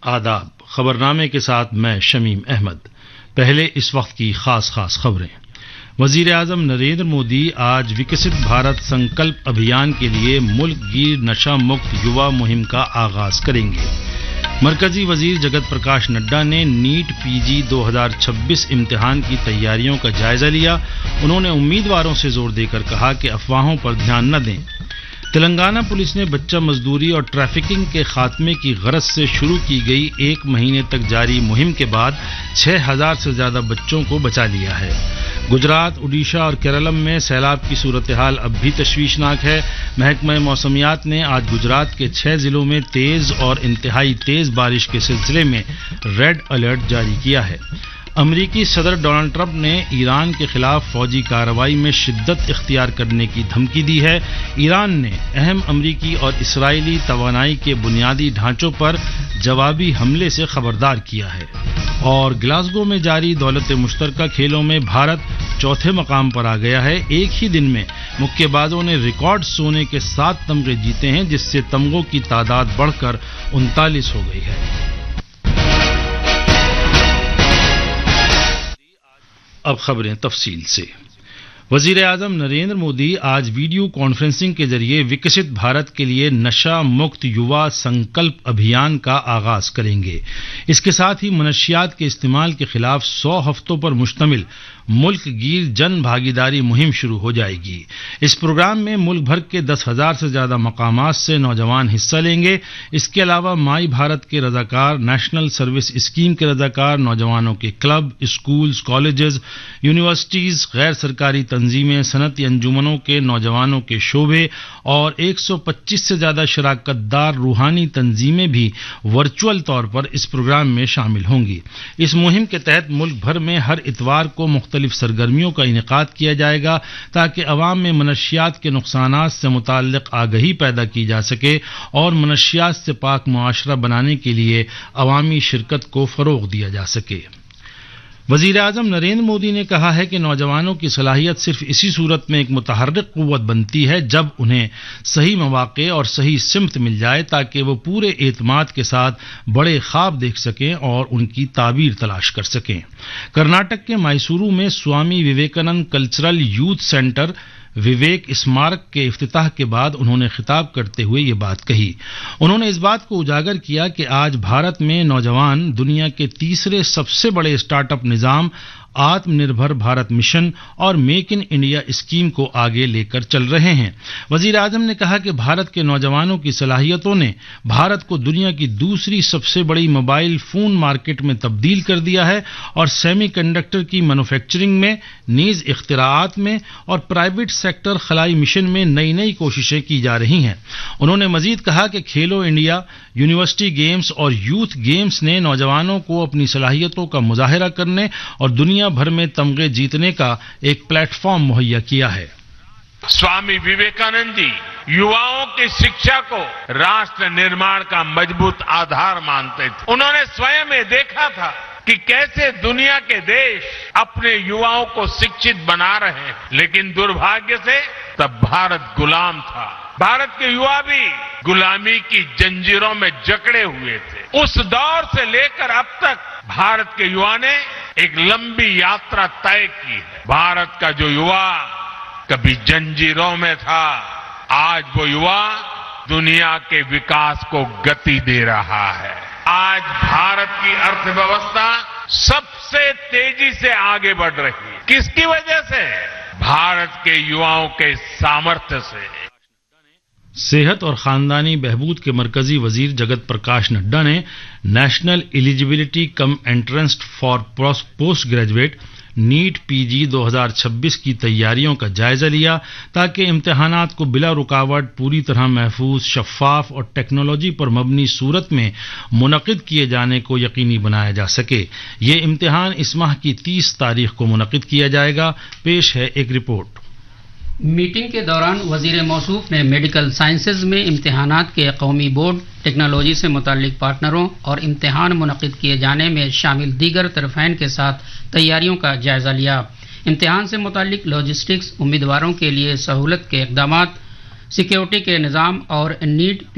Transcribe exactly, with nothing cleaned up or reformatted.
آداب، خبرنامے کے ساتھ میں شمیم احمد۔ پہلے اس وقت کی خاص خاص خبریں۔ وزیر اعظم نریندر مودی آج وکست بھارت سنکلپ ابھیان کے لیے ملک گیر نشہ مکت یوا مہم کا آغاز کریں گے۔ مرکزی وزیر جگت پرکاش نڈا نے نیٹ پی جی دو ہزار چھبیس امتحان کی تیاریوں کا جائزہ لیا۔ انہوں نے امیدواروں سے زور دے کر کہا کہ افواہوں پر دھیان نہ دیں۔ تلنگانہ پولیس نے بچہ مزدوری اور ٹریفکنگ کے خاتمے کی غرض سے شروع کی گئی ایک مہینے تک جاری مہم کے بعد چھ ہزار سے زیادہ بچوں کو بچا لیا ہے۔ گجرات، اڈیشہ اور کیرالم میں سیلاب کی صورتحال اب بھی تشویشناک ہے۔ محکمہ موسمیات نے آج گجرات کے چھ ضلعوں میں تیز اور انتہائی تیز بارش کے سلسلے میں ریڈ الرٹ جاری کیا ہے۔ امریکی صدر ڈونلڈ ٹرمپ نے ایران کے خلاف فوجی کارروائی میں شدت اختیار کرنے کی دھمکی دی ہے۔ ایران نے اہم امریکی اور اسرائیلی توانائی کے بنیادی ڈھانچوں پر جوابی حملے سے خبردار کیا ہے۔ اور گلاسگو میں جاری دولت مشترکہ کھیلوں میں بھارت چوتھے مقام پر آ گیا ہے۔ ایک ہی دن میں مکے بازوں نے ریکارڈ سونے کے سات تمغے جیتے ہیں، جس سے تمغوں کی تعداد بڑھ کر انتالیس ہو گئی ہے۔ اب خبریں تفصیل سے۔ وزیر اعظم نریندر مودی آج ویڈیو کانفرنسنگ کے ذریعے وکست بھارت کے لیے نشہ مکت یوا سنکلپ ابھیان کا آغاز کریں گے۔ اس کے ساتھ ہی منشیات کے استعمال کے خلاف سو ہفتوں پر مشتمل ملک گیر جن بھاگیداری مہم شروع ہو جائے گی۔ اس پروگرام میں ملک بھر کے دس ہزار سے زیادہ مقامات سے نوجوان حصہ لیں گے۔ اس کے علاوہ مائی بھارت کے رضاکار، نیشنل سروس اسکیم کے رضاکار، نوجوانوں کے کلب، اسکولز، کالجز، یونیورسٹیز، غیر سرکاری تنظیمیں، صنعتی انجمنوں کے نوجوانوں کے شعبے اور ایک سو پچیس سے زیادہ شراکت دار روحانی تنظیمیں بھی ورچوئل طور پر اس پروگرام میں شامل ہوں گی۔ اس مہم کے تحت ملک بھر میں ہر اتوار کو مختلف سرگرمیوں کا انعقاد کیا جائے گا تاکہ عوام میں منشیات کے نقصانات سے متعلق آگہی پیدا کی جا سکے اور منشیات سے پاک معاشرہ بنانے کے لیے عوامی شرکت کو فروغ دیا جا سکے۔ وزیر اعظم نریندر مودی نے کہا ہے کہ نوجوانوں کی صلاحیت صرف اسی صورت میں ایک متحرک قوت بنتی ہے جب انہیں صحیح مواقع اور صحیح سمت مل جائے تاکہ وہ پورے اعتماد کے ساتھ بڑے خواب دیکھ سکیں اور ان کی تعبیر تلاش کر سکیں۔ کرناٹک کے مائسورو میں Swami Vivekananda cultural youth centre Vivek Smarak کے افتتاح کے بعد انہوں نے خطاب کرتے ہوئے یہ بات کہی۔ انہوں نے اس بات کو اجاگر کیا کہ آج بھارت میں نوجوان دنیا کے تیسرے سب سے بڑے اسٹارٹ اپ نظام آتم نربھر بھارت مشن اور میک ان انڈیا اسکیم کو آگے لے کر چل رہے ہیں۔ وزیر اعظم نے کہا کہ بھارت کے نوجوانوں کی صلاحیتوں نے بھارت کو دنیا کی دوسری سب سے بڑی موبائل فون مارکیٹ میں تبدیل کر دیا ہے اور سیمی کنڈکٹر کی مینوفیکچرنگ میں، نیز اختراعات میں اور پرائیویٹ سیکٹر خلائی مشن میں نئی نئی کوششیں کی جا رہی ہیں۔ انہوں نے مزید کہا کہ کھیلو انڈیا، یونیورسٹی گیمز اور یوتھ گیمز نے نوجوانوں کو اپنی صلاحیتوں کا مظاہرہ کرنے اور دنیا بھر میں تمغے جیتنے کا ایک پلیٹ فارم مہیا کیا ہے۔ स्वामी विवेकानंद जी युवाओं की शिक्षा को राष्ट्र निर्माण का मजबूत आधार मानते थे। उन्होंने स्वयं ये देखा था कि कैसे दुनिया के देश अपने युवाओं को शिक्षित बना रहे हैं, लेकिन दुर्भाग्य से तब भारत गुलाम था। भारत के युवा भी गुलामी की जंजीरों में जकड़े हुए थे। उस दौर से लेकर अब तक भारत के युवा ने एक लंबी यात्रा तय की है। भारत का जो युवा कभी जंजीरों में था, आज वो युवा दुनिया के विकास को गति दे रहा है। आज भारत की अर्थव्यवस्था सबसे तेजी से आगे बढ़ रही है। किसकी वजह से? भारत के युवाओं के सामर्थ्य से। صحت اور خاندانی بہبود کے مرکزی وزیر جگت پرکاش نڈا نے national eligibility come entrance for post graduate net پی جی دو ہزار چھبیس کی تیاریوں کا جائزہ لیا تاکہ امتحانات کو بلا رکاوٹ پوری طرح محفوظ، شفاف اور ٹیکنالوجی پر مبنی صورت میں منعقد کیے جانے کو یقینی بنایا جا سکے۔ یہ امتحان اس ماہ کی تیس تاریخ کو منعقد کیا جائے گا۔ پیش ہے ایک رپورٹ۔ میٹنگ کے دوران وزیر موصوف نے میڈیکل سائنسز میں امتحانات کے قومی بورڈ، ٹیکنالوجی سے متعلق پارٹنروں اور امتحان منعقد کیے جانے میں شامل دیگر طرفین کے ساتھ تیاریوں کا جائزہ لیا۔ امتحان سے متعلق لاجسٹکس، امیدواروں کے لیے سہولت کے اقدامات، سیکیورٹی کے نظام اور نیٹ